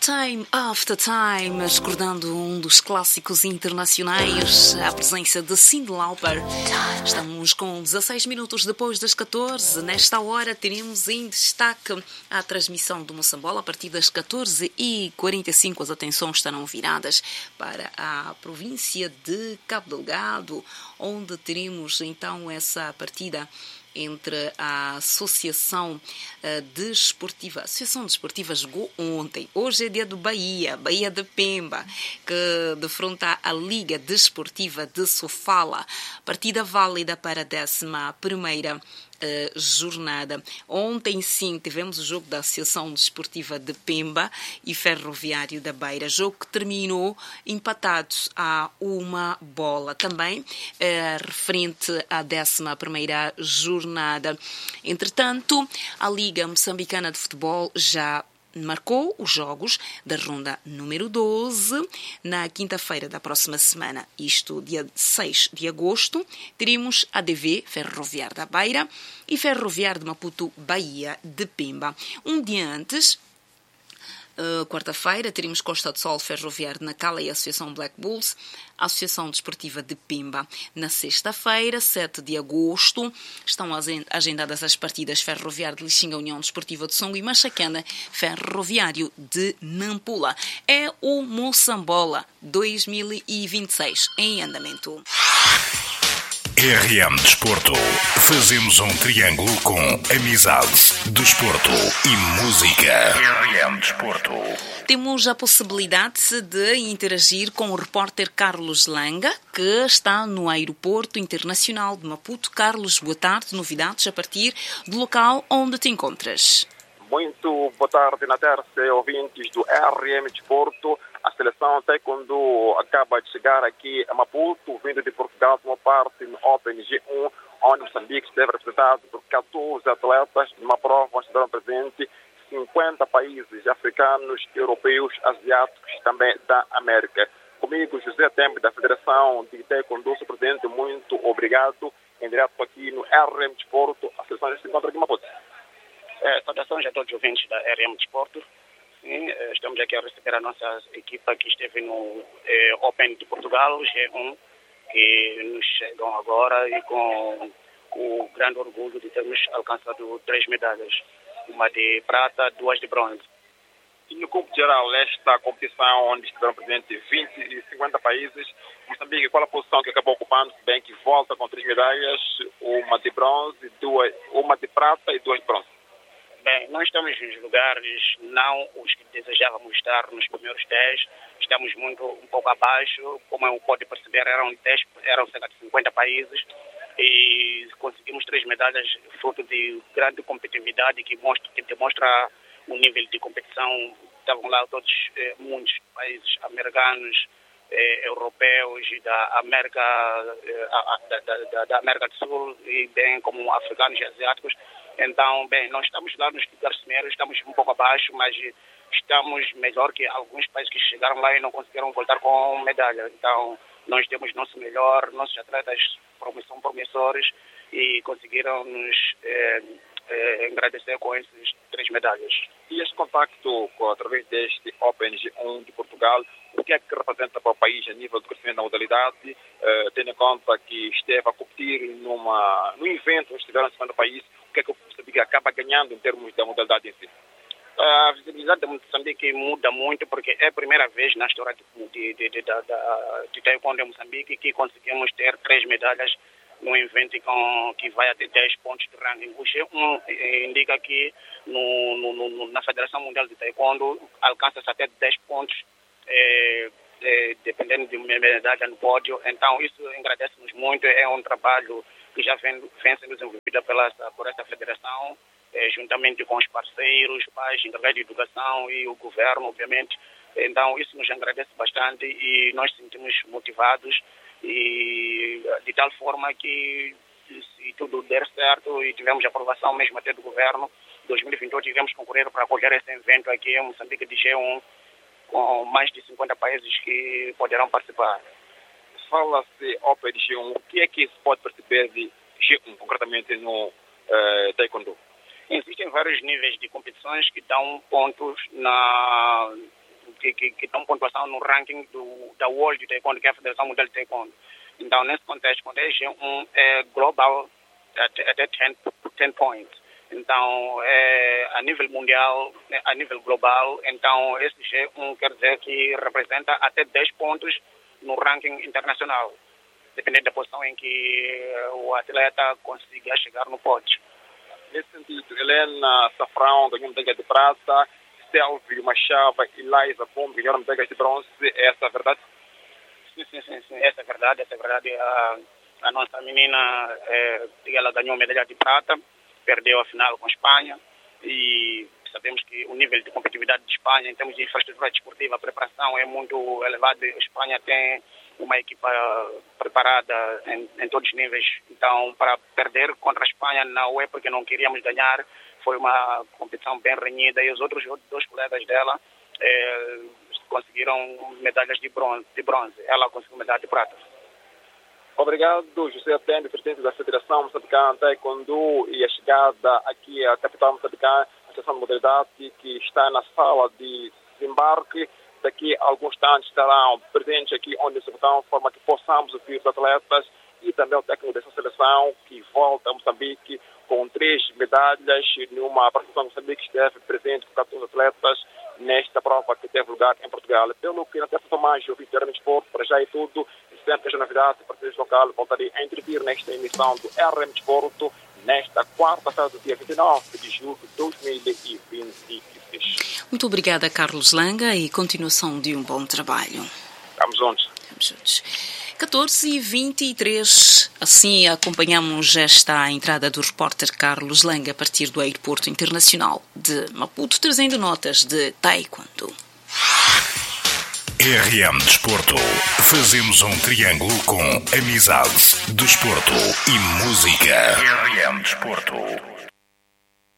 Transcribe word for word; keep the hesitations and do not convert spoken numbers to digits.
Time After Time, recordando um dos clássicos internacionais, a presença de Cyndi Lauper. Estamos com dezasseis minutos depois das catorze. Nesta hora teremos em destaque a transmissão do Moçambola a partir das catorze e quarenta e cinco. As atenções estarão viradas para a província de Cabo Delgado, onde teremos então essa partida entre a Associação uh, Desportiva. A Associação Desportiva jogou ontem. Hoje é dia do Bahia, Bahia de Pemba, que defronta a Liga Desportiva de Sofala. Partida válida para a décima primeira Uh, jornada. Ontem sim tivemos o jogo da Associação Desportiva de Pemba e Ferroviário da Beira, jogo que terminou empatados a uma bola. Também uh, referente à décima primeira jornada. Entretanto, a Liga Moçambicana de Futebol já marcou os jogos da ronda número doze na quinta-feira da próxima semana. Isto, dia seis de agosto, teremos A D V, Ferroviário da Beira, e Ferroviário de Maputo, Bahia de Pemba. Um dia antes, Uh, quarta-feira, teremos Costa do Sol, Ferroviário de Nacala e a Associação Black Bulls, a Associação Desportiva de Pemba. Na sexta-feira, sete de agosto, estão agendadas as partidas Ferroviário de Lixinga, União Desportiva de Songo e Machacana, Ferroviário de Nampula. É o Moçambola dois mil e vinte e seis em andamento. R M Desporto. Fazemos um triângulo com amizade, desporto e música. R M Desporto. Temos a possibilidade de interagir com o repórter Carlos Langa, que está no Aeroporto Internacional de Maputo. Carlos, boa tarde. Novidades a partir do local onde te encontras. Muito boa tarde, na terça, ouvintes do R M Desporto. A seleção taekwondo acaba de chegar aqui a Maputo, vindo de Portugal, como parte no Open G um, onde Moçambique esteve representado por catorze atletas. Numa prova onde estiveram presentes cinquenta países africanos, europeus, asiáticos e também da América. Comigo, José Tempo, da Federação de Taekwondo, seu presidente, muito obrigado. Em direto aqui no R M Desporto, a seleção já se encontra aqui em Maputo. É, saudações a todos os ouvintes da R M Desporto. Sim, estamos aqui a receber a nossa equipa que esteve no eh, Open de Portugal, G um, que nos chegam agora e com, com o grande orgulho de termos alcançado três medalhas, uma de prata, duas de bronze. E no campo geral, esta competição onde estiveram presentes vinte e cinquenta países, Moçambique, qual a posição que acabou ocupando, se bem que volta com três medalhas, uma de bronze, duas, uma de prata e duas de bronze? Bem, nós estamos nos lugares, não os que desejávamos estar nos primeiros dez, estamos muito, um pouco abaixo, como eu pode perceber, eram dez, eram cerca de cinquenta países e conseguimos três medalhas, fruto de grande competitividade que, mostra, que demonstra o nível de competição. Estavam lá todos, eh, muitos países americanos, eh, europeus e da América, eh, da, da, da América do Sul, e bem como africanos e asiáticos. Então, bem, nós estamos lá nos lugares primeiros, estamos um pouco abaixo, mas estamos melhor que alguns países que chegaram lá e não conseguiram voltar com medalha. Então, nós temos nosso melhor, nossos atletas são promissores e conseguiram nos eh, eh, agradecer com essas três medalhas. E este contacto, através deste Open G um de Portugal, o que é que representa para o país a nível de crescimento da modalidade, eh, tendo em conta que esteve a competir numa, num evento onde estiveram cinquenta países, o que é que o Moçambique acaba ganhando em termos da modalidade em si? A visibilidade de Moçambique muda muito porque é a primeira vez na história de, de, de, de, de, de taekwondo em Moçambique que conseguimos ter três medalhas num evento com, que vai até dez pontos de ranking. O G um indica que no, no, no, na Federação Mundial de Taekwondo alcança-se até dez pontos, é, é, dependendo de uma medalha no pódio. Então isso agradece-nos muito, é um trabalho que já vem, vem sendo desenvolvido pela, por essa federação, é, juntamente com os parceiros, pais, através de educação e o governo, obviamente. Então isso nos agradece bastante e nós nos sentimos motivados e de tal forma que se tudo der certo e tivermos aprovação mesmo até do governo, em dois mil e vinte e oito tivemos que concorrer para acolher esse evento aqui em Moçambique de G um, com mais de cinquenta países que poderão participar. Fala-se Open G um, o que é que se pode perceber de G um, concretamente no uh, Taekwondo? Existem vários níveis de competições que dão pontos na, que, que, que dão pontuação no ranking do, da World de Taekwondo, que é a Federação Mundial de Taekwondo. Então, nesse contexto, quando é G um é global, até dez points. Então, é, a nível mundial, a nível global, então esse G um quer dizer que representa até dez pontos no ranking internacional, dependendo da posição em que o atleta consiga chegar no pódio. Nesse sentido, Helena Safrão ganhou medalha de prata, Selvio Machava e Laisa Pombo ganharam medalhas de bronze, essa é a verdade? Sim, sim, sim, sim, essa é verdade, essa é verdade. A, a nossa menina, é, ela ganhou medalha de prata, perdeu a final com a Espanha e sabemos que o nível de competitividade de Espanha em termos de infraestrutura desportiva, a preparação é muito elevada. A Espanha tem uma equipa preparada em, em todos os níveis. Então, para perder contra a Espanha não é porque não queríamos ganhar, foi uma competição bem renhida e os outros dois colegas dela eh, conseguiram medalhas de bronze, de bronze. Ela conseguiu medalha de prata. Obrigado, José Atende, presidente da Federação Moçambicana de Taekwondo, e a chegada aqui à capital moçambicana, a Associação de Modalidade, que está na sala de desembarque. Daqui a alguns instantes estarão presentes aqui onde se votam, de forma que possamos ouvir os atletas e também o técnico dessa seleção, que volta a Moçambique com três medalhas numa participação que Moçambique esteve presente com quatorze atletas nesta prova que teve lugar em Portugal. Pelo que na terça mais eu vi R M Desporto, para já é tudo. Sempre que as novidades e parceiros locais voltarei a intervir nesta emissão do R M Desporto nesta quarta-feira do dia vinte e nove de julho de dois mil e vinte e seis. Muito obrigada, Carlos Langa, e continuação de um bom trabalho. Estamos juntos. Estamos juntos. catorze e vinte e três. Assim acompanhamos esta entrada do repórter Carlos Langa a partir do Aeroporto Internacional de Maputo, trazendo notas de Taekwondo. R M Desporto. Fazemos um triângulo com amizade, desporto e música. R M Desporto.